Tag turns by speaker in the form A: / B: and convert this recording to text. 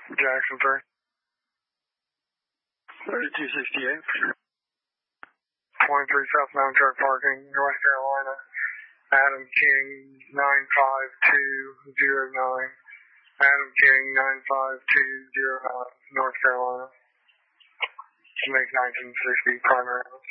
A: Jackson 3.
B: 3268.
A: 23 southbound truck parking, North Carolina. Adam King 95209. Adam King 95209, North Carolina. Make 1960 primary.